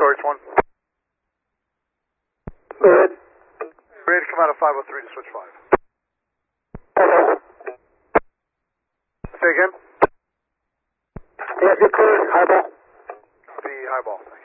Storage 1. Go ahead. Ready to come out of 503 to switch 5. Say again? Yes, you're clear. Highball. Copy, highball.